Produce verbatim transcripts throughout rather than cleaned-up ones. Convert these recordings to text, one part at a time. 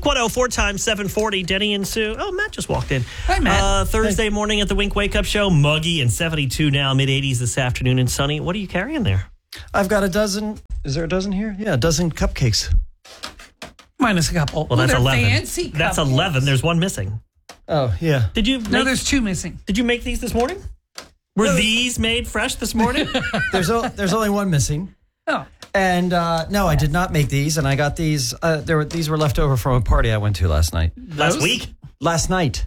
Wink one oh four times seven forty. Denny and Sue. Oh, Matt just walked in. Hi, Matt. Uh, Thursday Hi. morning at the Wink Wake Up Show. Muggy and seventy-two now, mid eighties this afternoon and sunny. What are you carrying there? I've got a dozen. Is there a dozen here? Yeah, a dozen cupcakes. Minus a couple. Well, that's Ooh, they're eleven. Fancy That's cupcakes. eleven. There's one missing. Oh, yeah. Did you? No, make, there's two missing. Did you make these this morning? Were No. these made fresh this morning? There's o- there's only one missing. Oh. And uh, no, I did not make these, and I got these. Uh, there were these were left over from a party I went to last night. Last Those? week? Last night.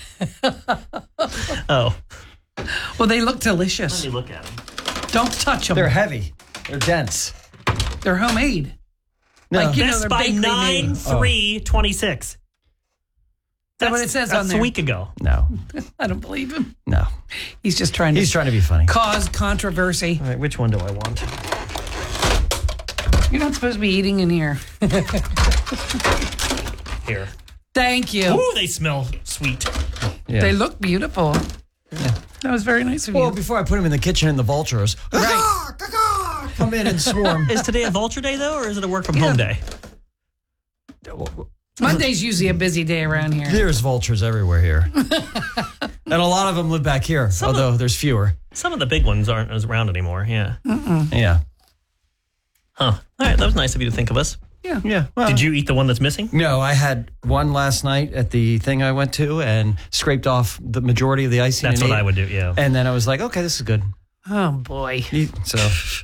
Oh. Well, they look Let delicious. me look at them. Don't touch them. They're They're, heavy. They're dense. homemade. No. Like, you know, Best they're by bakery nine made. three twenty-six. that what it says that's on there? a week ago. No, I don't believe him. no. He's just trying to He's trying to be funny. cause controversy. All right, which one do I want? You're not supposed to be eating in here. Here. Thank you. Ooh, they smell sweet. Yeah. They look beautiful. That was very nice of you. Well, before I put them in the kitchen and the vultures Right. come in and swarm. Is today a vulture day, though, or is it a work from home day? Monday's usually a busy day around here. There's vultures everywhere here. And a lot of them live back here, Some although of- there's fewer. Some of the big ones aren't as around anymore, yeah. Yeah. Huh. All right, that was nice of you to think of us. Yeah. Yeah. Well, Did you eat the one that's missing? No, I had one last night at the thing I went to and scraped off the majority of the icing. That's and what ate. I would do, yeah. And then I was like, okay, this is good. Oh, boy. So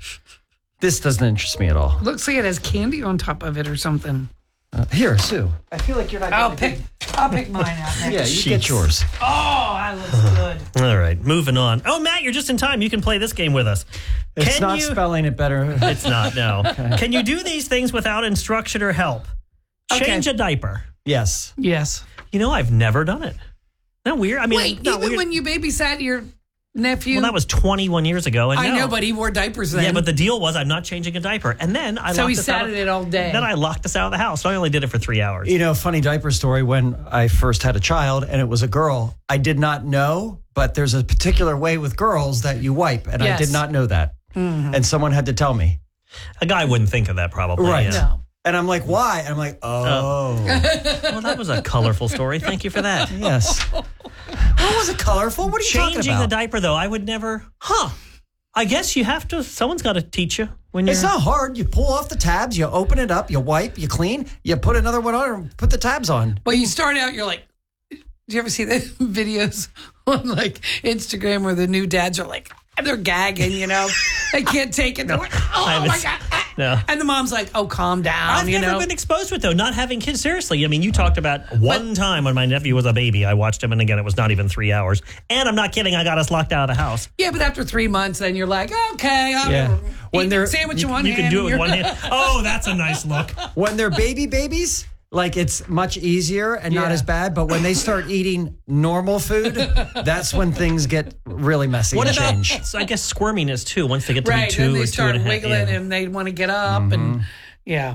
this doesn't interest me at all. Looks like it has candy on top of it or something. Uh, here, Sue. I feel like you're not. I'll getting pick I'll pick mine out next. a- Yeah, you Sheets. get yours. Oh, that looks good. All right, moving on. Oh, Matt, you're just in time. You can play this game with us. It's Can not you... spelling it better. It's not, no. Can you do these things without instruction or help? Okay. Change a diaper. Yes. Yes. You know, I've never done it. Isn't that weird? I mean, Wait, not even weird. when you babysat your nephew? Well, that was twenty-one years ago. And I no. know, but he wore diapers then. Yeah, but the deal was I'm not changing a diaper. And then I so locked he us sat out in of, it all day. Then I locked us out of the house. So I only did it for three hours. You know, funny diaper story. When I first had a child and it was a girl, I did not know, but there's a particular way with girls that you wipe, and Yes. I did not know that. Mhm. And someone had to tell me. A guy wouldn't think of that probably. Right. Yeah. No. And I'm like, why? And I'm like, oh. Well, that was a colorful story. Thank you for that. Yes. What was it colorful? What are you talking Changing about? the diaper, though, I would never. Huh. I guess you have to. Someone's got to teach you when you're. It's not hard. You pull off the tabs, you open it up, you wipe, you clean, you put another one on, and put the tabs on. Well, you start out, you're like, do you ever see the videos on like Instagram where the new dads are like, they're gagging, you know? They can't take it. They're like, oh, I haven't my s- God. No. And the mom's like, oh, calm down, I've you never know? been exposed to it, though, not having kids. Seriously. I mean, you talked about one time when my nephew was a baby. I watched him, and again, it was not even three hours. And I'm not kidding. I got us locked out of the house. Yeah, but after three months, then you're like, okay, I'll Yeah. eat When the they're- sandwich in You, one you hand. can do it with and one you're- hand. Oh, that's a nice look. When they're baby babies, like it's much easier and not Yeah. as bad. But when they start eating normal food, that's when things get really messy What and about, change. so I guess, squirminess, too, once they get to Right, be two then they or two start and a half. wiggling yeah. and they want to get up and yeah.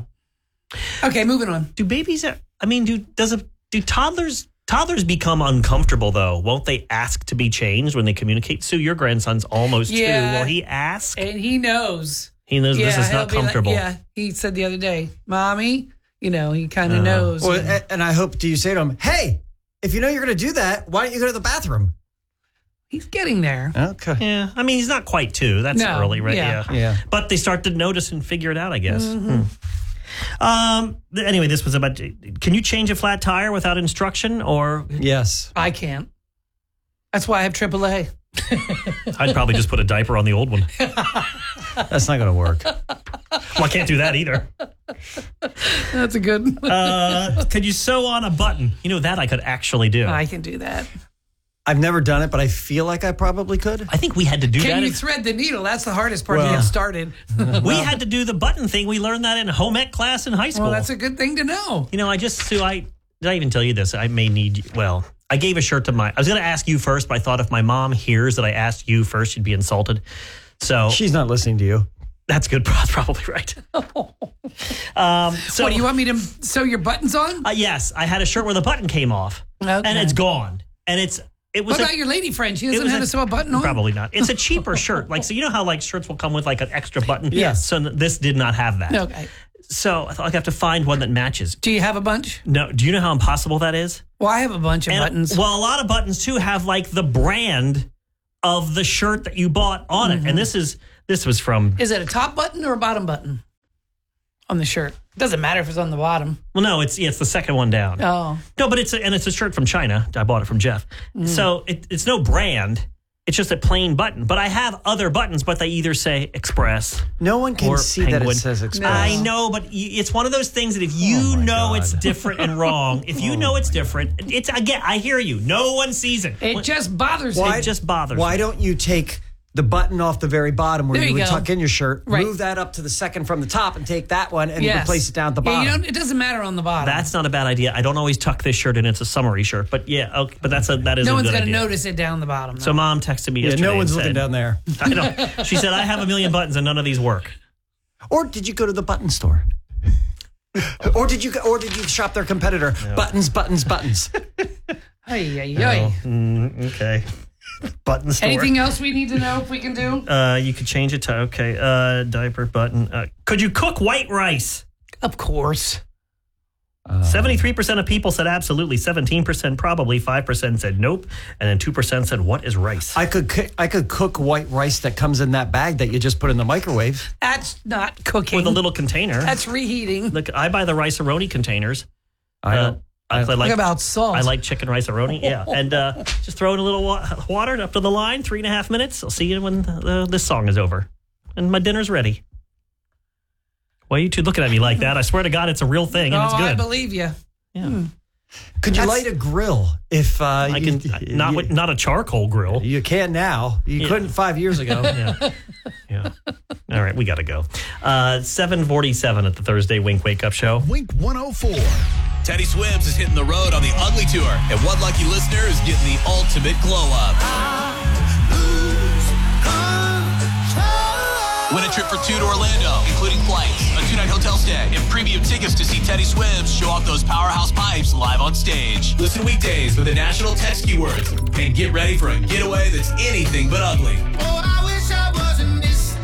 Okay, moving on. Do babies, I mean, do does a, do toddlers, toddlers become uncomfortable, though? Won't they ask to be changed when they communicate? Sue, your grandson's almost Yeah. two. Will he ask? And he knows. He knows this is he'll not be like- comfortable. yeah, he said the other day, Mommy, you know, he kind of Uh, knows. Well, And- a- and I hope, do you say to him, hey, if you know you're going to do that, why don't you go to the bathroom? he's getting there. Okay. Yeah, I mean, he's not quite two. That's No, early, right? yeah. Yeah. Yeah. But they start to notice and figure it out, I guess. Mm-hmm. Hmm. Um. th- Anyway, this was about. Can you change a flat tire without instruction, or Yes. I can't. That's why I have triple A. I'd probably just put a diaper on the old one. That's not going to work. Well, I can't do that either. That's a good one. Uh, could you sew on a button? You know that I could actually do. I can do that. I've never done it, but I feel like I probably could. I think we had to do Can that. you in- thread the needle? That's the hardest part to Well- get started. we had to do the button thing. We learned that in home ec class in high school. Well, that's a good thing to know. You know, I just, Sue, I, did I even tell you this? I may need, well, I gave a shirt to my, I was going to ask you first, but I thought if my mom hears that I asked you first, she'd be insulted. So She's not listening to you. that's good. Probably right. um, so, What, do you want me to sew your buttons on? uh, yes, I had a shirt where the button came off Okay. and it's gone. And it's, it was What a- about your lady friend? She it doesn't was know how to sew a button on? Probably not. It's a cheaper shirt. Like, so you know how like shirts will come with like an extra button? Yes. So this did not have that. Okay. So I thought I'd have to find one that matches. Do you have a bunch? No, do you know how impossible that is? Well, I have a bunch of And, buttons. Well, a lot of buttons too have like the brand of the shirt that you bought on Mm-hmm. it. And this is this was from. Is it a top button or a bottom button on the shirt? Doesn't matter if it's on the bottom. Well, no, it's yeah, it's the second one down. Oh. No, but it's a, and it's a shirt from China. I bought it from Jeff. Mm. So it, it's no brand. It's just a plain button. But I have other buttons, but they either say Express. No one can Or see that it Penguin. says Express. I know, but you, it's one of those things that if you Oh my know God. it's different and wrong, if you Oh know it's my different, it's again. I hear you. No one sees it. It When- just bothers Why- me. It just bothers Why me. don't you take the button off the very bottom where There you you would go. tuck in your shirt, Right. move that up to the second from the top, and take that one and Yes. replace it down at the Yeah, bottom? you don't, it doesn't matter on the bottom. That's not a bad idea. I don't always tuck this shirt in. It's a summery shirt, but yeah, okay, but that's a that is no a one's good going to idea. notice it down the bottom. So though. mom texted me yeah, yesterday. no one's and looking said, down there. I know. She said I have a million buttons and none of these work. Or did you go to the button store? or did you go, or did you shop their competitor? Buttons, buttons, buttons. Ay, ay, ay. Mm, okay. Button store. Anything else we need to know if we can do? Uh, you could change it to okay. Uh, diaper button. Uh, could you cook white rice? Of course. Seventy-three percent of people said absolutely. Seventeen percent probably. Five percent said nope, and then two percent said what is rice? I could coo- I could cook white rice that comes in that bag that you just put in the microwave. That's not cooking. With a little container. That's reheating. Look, I buy the rice-a-roni containers. I Uh, don't. I, I like. What about salt? I like chicken rice-a-roni. Yeah, and uh, just throw in a little wa- water up to the line. Three and a half minutes. I'll see you when the, this song is over, and my dinner's ready. Why are you two looking at me like that? I swear to God, it's a real thing, and Oh, it's I good. believe you. Yeah. Could you That's- light a grill if uh, I can you, not you, with, not a charcoal grill. you can now. You Yeah. couldn't five years ago. Yeah, yeah. All right, we got to go. Uh, seven forty-seven at the Thursday Wink Wake Up Show. Wink one oh four. Teddy Swims is hitting the road on the Ugly Tour, and one lucky listener is getting the ultimate glow up. Win a trip for two to Orlando, including flights, a two-night hotel stay, and premium tickets to see Teddy Swims show off those powerhouse pipes live on stage. Listen weekdays with the national text keywords, and get ready for a getaway that's anything but ugly. Oh, I wish I wasn't this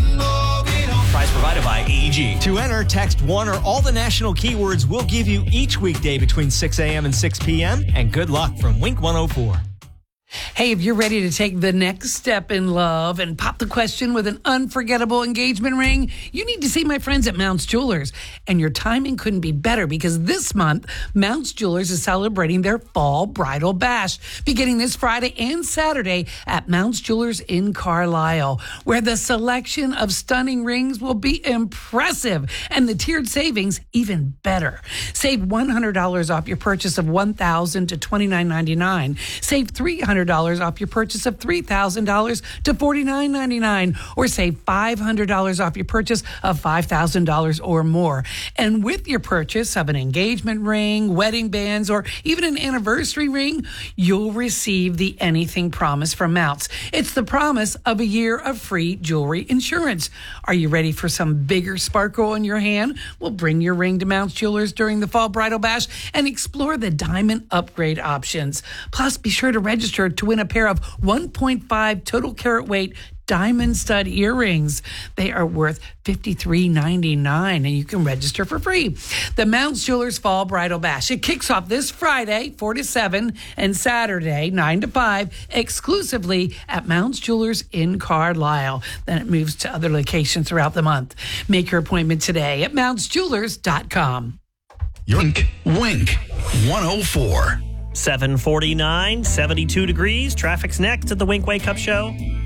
Prize provided by A E G. To enter, text one or all the national keywords we'll give you each weekday between six a.m. and six p.m. And good luck from Wink one oh four. Hey, if you're ready to take the next step in love and pop the question with an unforgettable engagement ring, you need to see my friends at Mounts Jewelers. And your timing couldn't be better because this month, Mounts Jewelers is celebrating their fall bridal bash, beginning this Friday and Saturday at Mounts Jewelers in Carlisle, where the selection of stunning rings will be impressive and the tiered savings even better. Save one hundred dollars off your purchase of one thousand dollars to twenty-nine ninety-nine. Save three hundred dollars off your purchase of three thousand dollars to forty-nine ninety-nine, or save five hundred dollars off your purchase of five thousand dollars or more. And with your purchase of an engagement ring, wedding bands, or even an anniversary ring, you'll receive the Anything Promise from Mounts. It's the promise of a year of free jewelry insurance. Are you ready for some bigger sparkle in your hand? Well, bring your ring to Mounts Jewelers during the Fall Bridal Bash and explore the diamond upgrade options. Plus, be sure to register to win a pair of one point five total carat weight diamond stud earrings. They are worth fifty-three ninety-nine, and you can register for free. The Mounts Jewelers Fall Bridal Bash. It kicks off this Friday, four to seven, and Saturday, nine to five, exclusively at Mounts Jewelers in Carlisle. Then it moves to other locations throughout the month. Make your appointment today at mounts jewelers dot com. Wink, wink, one oh four. seven forty-nine, seventy-two degrees. Traffic's next at the Wink Wake Up Show.